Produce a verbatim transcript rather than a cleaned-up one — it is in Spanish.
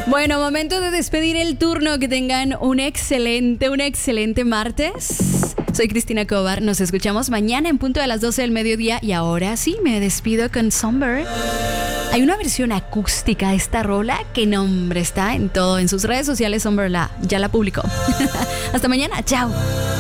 Bueno, momento de despedir el turno. Que tengan un excelente, un excelente martes. Soy Cristina Cobar. Nos escuchamos mañana en punto de las doce del mediodía. Y ahora sí, me despido con Somber. Hay una versión acústica de esta rola que nombre está en todo. En sus redes sociales, Somber la, ya la publicó. Hasta mañana. Chao.